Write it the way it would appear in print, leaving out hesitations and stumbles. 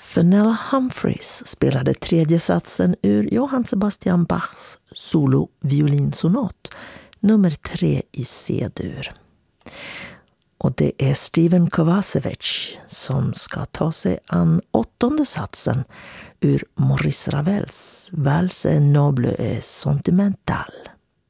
Fenella Humphreys spelade tredje satsen ur Johann Sebastian Bachs solo-violinsonat, nummer 3 i C-dur. Och det är Steven Kovacevic som ska ta sig an 8:e satsen ur Maurice Ravels Valse noble et sentimentale.